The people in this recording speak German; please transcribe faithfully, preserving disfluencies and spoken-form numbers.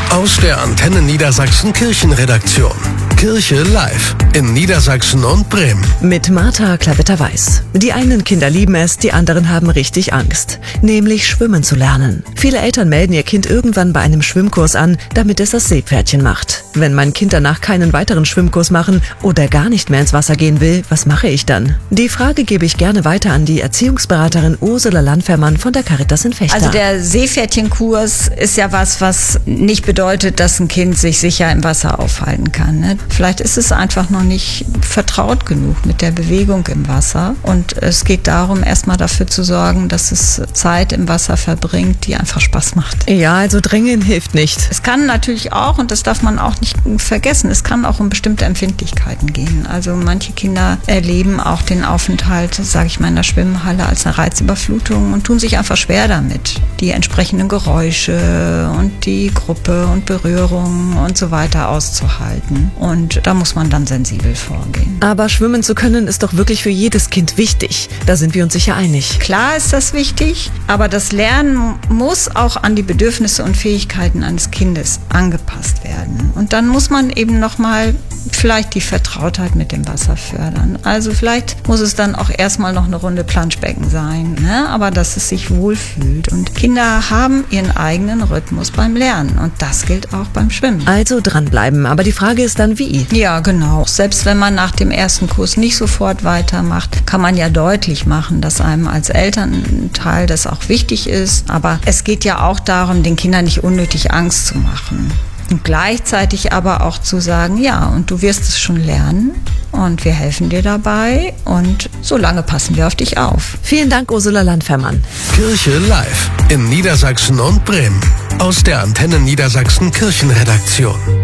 Aus der Antenne Niedersachsen Kirchenredaktion. Kirche live in Niedersachsen und Bremen. Mit Martha Klavetter-Weiß. Die einen Kinder lieben es, die anderen haben richtig Angst. Nämlich schwimmen zu lernen. Viele Eltern melden ihr Kind irgendwann bei einem Schwimmkurs an, damit es das Seepferdchen macht. Wenn mein Kind danach keinen weiteren Schwimmkurs machen oder gar nicht mehr ins Wasser gehen will, was mache ich dann? Die Frage gebe ich gerne weiter an die Erziehungsberaterin Ursula Landfermann von der Caritas in Vechta. Also der Seepferdchenkurs ist ja was, was nicht bedeutet, dass ein Kind sich sicher im Wasser aufhalten kann. Ne? Vielleicht ist es einfach noch nicht vertraut genug mit der Bewegung im Wasser. Und es geht darum, erstmal dafür zu sorgen, dass es Zeit im Wasser verbringt, die einfach Spaß macht. Ja, also drängen hilft nicht. Es kann natürlich auch, und das darf man auch nicht vergessen, es kann auch um bestimmte Empfindlichkeiten gehen. Also manche Kinder erleben auch den Aufenthalt, sage ich mal, in der Schwimmhalle als eine Reizüberflutung und tun sich einfach schwer damit, die entsprechenden Geräusche und die Gruppe und Berührungen und so weiter auszuhalten. Und da muss man dann sensibel vorgehen. Aber schwimmen zu können ist doch wirklich für jedes Kind wichtig. Da sind wir uns sicher einig. Klar ist das wichtig, aber das Lernen muss auch an die Bedürfnisse und Fähigkeiten eines Kindes angepasst werden. Und dann muss man eben nochmal vielleicht die Vertrautheit mit dem Wasser fördern. Also vielleicht muss es dann auch erstmal noch eine Runde Planschbecken sein, ne? Aber dass es sich wohlfühlt. Und Kinder haben ihren eigenen Rhythmus beim Lernen und das gilt auch beim Schwimmen. Also dranbleiben, aber die Frage ist dann wie? Ja, genau. Selbst wenn man nach dem ersten Kurs nicht sofort weitermacht, kann man ja deutlich machen, dass einem als Elternteil das auch wichtig ist. Aber es geht ja auch darum, den Kindern nicht unnötig Angst zu machen. Und gleichzeitig aber auch zu sagen, ja, und du wirst es schon lernen und wir helfen dir dabei und so lange passen wir auf dich auf. Vielen Dank, Ursula Landfermann. Kirche live in Niedersachsen und Bremen. Aus der Antenne Niedersachsen Kirchenredaktion.